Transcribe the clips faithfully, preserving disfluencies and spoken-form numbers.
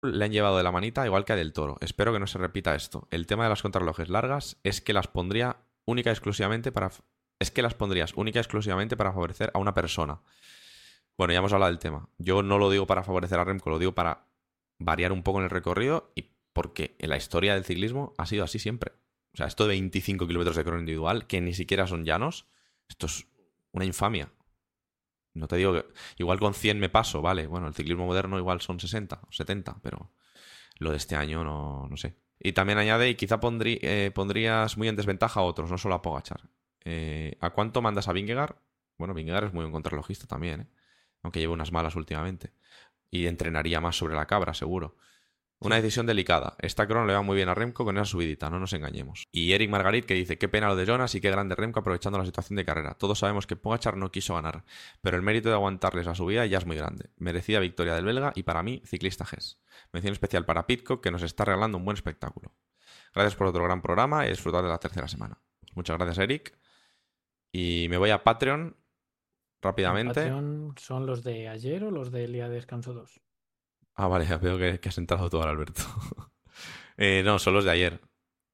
le han llevado de la manita igual que a Del Toro. Espero que no se repita esto. El tema de las contrarrelojes largas es que las pondría única y exclusivamente para... Es que las pondrías única y exclusivamente para favorecer a una persona. Bueno, ya hemos hablado del tema. Yo no lo digo para favorecer a Remco, lo digo para variar un poco en el recorrido y porque en la historia del ciclismo ha sido así siempre. O sea, esto de veinticinco kilómetros de crono individual, que ni siquiera son llanos, esto es una infamia. No te digo que... Igual con cien me paso, vale. Bueno, el ciclismo moderno igual son sesenta o setenta, pero lo de este año no, no sé. Y también añade, y quizá pondrí- eh, pondrías muy en desventaja a otros, no solo a Pogachar. Eh, ¿a cuánto mandas a Vingegaard? Bueno, Vingegaard es muy buen contrarrelojista también, ¿eh? Aunque lleva unas malas últimamente. Y entrenaría más sobre la cabra, seguro. Una Sí. decisión delicada. Esta crono le va muy bien a Remco con esa subidita, no nos engañemos. Y Eric Margarit que dice, qué pena lo de Jonas y qué grande Remco aprovechando la situación de carrera. Todos sabemos que Pogačar no quiso ganar, pero el mérito de aguantarles la subida ya es muy grande. Merecida victoria del belga y para mí, ciclista G E S. Mención especial para Pidcock que nos está regalando un buen espectáculo. Gracias por otro gran programa y disfrutar de la tercera semana. Muchas gracias, Eric. Y me voy a Patreon ¿En rápidamente. Patreon son los de ayer o los del día de descanso dos? Ah, vale, ya veo que, que has entrado tú ahora, Alberto. Eh, no, son los de ayer.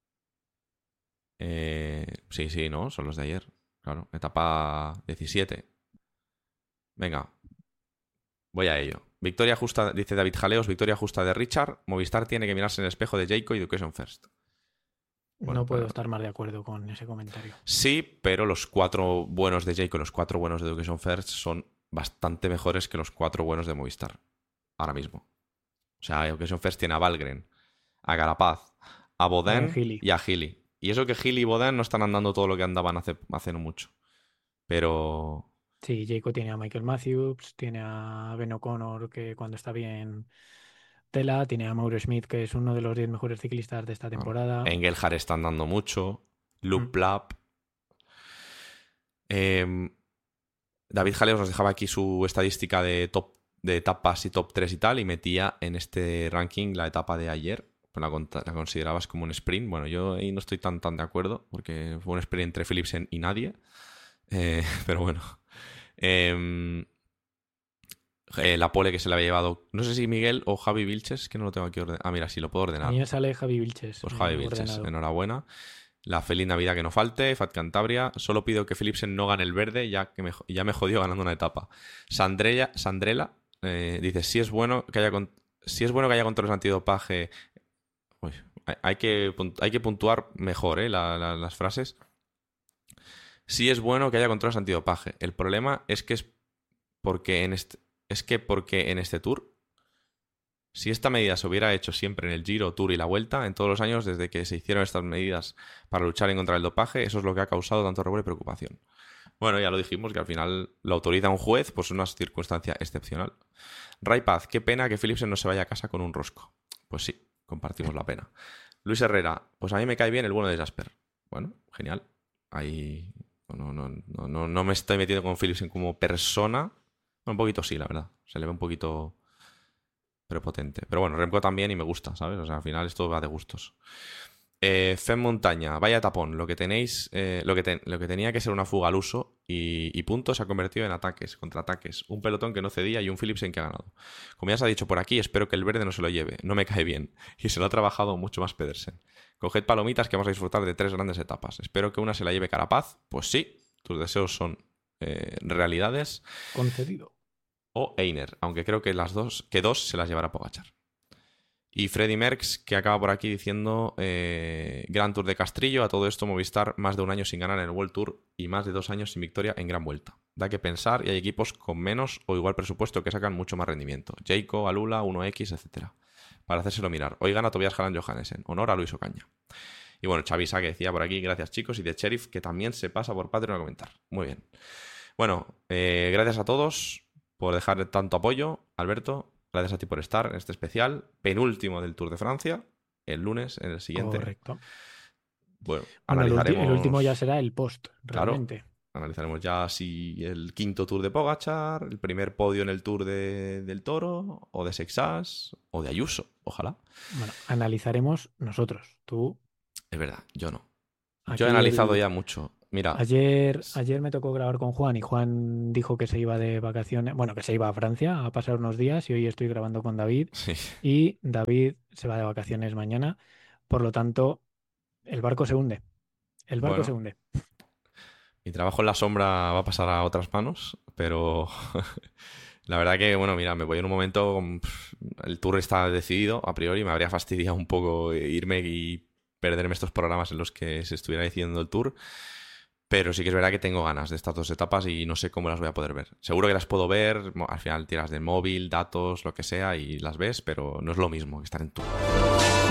Eh, sí, sí, ¿no? Son los de ayer. Claro, etapa diecisiete. Venga, voy a ello. Victoria justa, dice David Jaleos, victoria justa de Richard. Movistar tiene que mirarse en el espejo de Jayco y Education First. Bueno, No puedo pero... estar más de acuerdo con ese comentario. Sí, pero los cuatro buenos de Jayco y los cuatro buenos de Education First son bastante mejores que los cuatro buenos de Movistar. Ahora mismo. O sea, Education First tiene a Valgren, a Carapaz, a A Bodén Gili. y a Gili. Y eso que Gili y Bodén no están andando todo lo que andaban hace, hace no mucho. Pero Sí, Jayco tiene a Michael Matthews, tiene a Ben O'Connor, que cuando está bien tela, tiene a Mauro Schmidt, que es uno de los diez mejores ciclistas de esta bueno, temporada. Engelhard está andando mucho. Luke Mm. Plapp. Eh, David Jaleos nos dejaba aquí su estadística de top de etapas y top tres y tal, y metía en este ranking la etapa de ayer. Pues la, cont- la considerabas como un sprint. Bueno, yo ahí no estoy tan, tan de acuerdo, porque fue un sprint entre Philipsen y nadie. Eh, pero bueno. Eh, eh, la pole que se le había llevado. No sé si Miguel o Javi Vilches, que no lo tengo aquí ordenado. Ah, mira, sí, lo puedo A mí ordenar. me sale Javi Vilches Pues Javi eh, Vilches, ordenado. enhorabuena. La feliz Navidad que no falte, Fat Cantabria. Solo pido que Philipsen no gane el verde, ya que me, ya me jodió ganando una etapa. Sandrella, Sandrela eh, dice: si es bueno que haya con- si es bueno que haya controles antidopaje. Uy, hay, hay que, punt- hay que puntuar mejor eh, la- la- las frases. Sí es bueno que haya controles antidopaje. El problema es que es porque en este, es que porque en este tour, si esta medida se hubiera hecho siempre en el Giro, Tour y la Vuelta, en todos los años desde que se hicieron estas medidas para luchar en contra del dopaje, eso es lo que ha causado tanto revuelo y preocupación. Bueno, ya lo dijimos, que al final lo autoriza un juez, pues es una circunstancia excepcional. Ray Paz, qué pena que Philipsen no se vaya a casa con un rosco. Pues sí, compartimos la pena. Luis Herrera, pues a mí me cae bien el bueno de Jasper. Bueno, genial. Ahí no, no, no, no, no me estoy metiendo con Philipsen como persona. Bueno, un poquito sí, la verdad. Se le ve un poquito prepotente. Pero bueno, Remco también y me gusta, ¿sabes? O sea, al final esto va de gustos. Eh, Fem Montaña, vaya tapón. Lo que tenéis, eh, lo, que te- lo que tenía que ser una fuga al uso y, y punto se ha convertido en ataques, contraataques. Un pelotón que no cedía y un Philipsen que ha ganado. Como ya se ha dicho por aquí, espero que el verde no se lo lleve. No me cae bien. Y se lo ha trabajado mucho más Pedersen. Coged palomitas que vamos a disfrutar de tres grandes etapas. Espero que una se la lleve Carapaz. Pues sí, tus deseos son eh, realidades. Concedido. O Einer, aunque creo que las dos, que dos se las llevará Pogachar. Y Freddy Merckx, que acaba por aquí diciendo eh, Gran Tour de Castrillo, a todo esto Movistar más de un año sin ganar en el World Tour y más de dos años sin victoria en Gran Vuelta. Da que pensar y hay equipos con menos o igual presupuesto que sacan mucho más rendimiento. Jayco, Alula, uno equis, etcétera. Para hacérselo mirar. Hoy gana Tobias Harlan Johannesen. Honor a Luis Ocaña. Y bueno, Chavisa que decía por aquí, gracias chicos, y de Sheriff que también se pasa por Patreon a comentar. Muy bien. Bueno, eh, gracias a todos por dejar tanto apoyo. Alberto, gracias a ti por estar en este especial, penúltimo del Tour de Francia, el lunes, en el siguiente. Correcto. Bueno, Bueno, el, ulti- el último ya analizaremos, será el post, claro, realmente. analizaremos ya si el quinto Tour de Pogachar, el primer podio en el Tour de- del Toro, o de Sexas, o de Ayuso, ojalá. Bueno, analizaremos nosotros. Tú, Es verdad, yo no. Yo he aquí analizado el, ya mucho. Mira, Ayer, s- ayer me tocó grabar con Juan y Juan dijo que se iba de vacaciones, bueno, que se iba a Francia a pasar unos días y hoy estoy grabando con David sí, y David se va de vacaciones mañana. Por lo tanto, el barco se hunde. El barco se bueno, hunde. mi trabajo en la sombra va a pasar a otras manos, pero la verdad que, bueno, mira, me voy en un momento, con- pf, el tour está decidido a priori, me habría fastidiado un poco irme y perderme estos programas en los que se estuviera decidiendo el tour, pero sí que es verdad que tengo ganas de estas dos etapas y no sé cómo las voy a poder ver. Seguro que las puedo ver, mo- al final tiras de móvil, datos, lo que sea y las ves, pero no es lo mismo que estar en tour.